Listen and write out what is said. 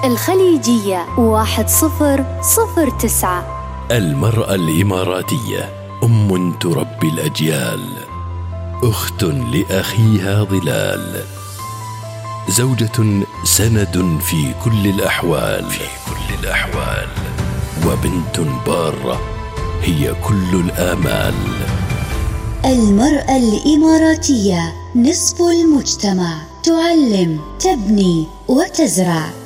الخليجية 1009. المرأة الإماراتية أم تربي الأجيال، أخت لأخيها ظلال، زوجة سند في كل الأحوال، وبنت بارة هي كل الآمال. المرأة الإماراتية نصف المجتمع، تعلم، تبني وتزرع.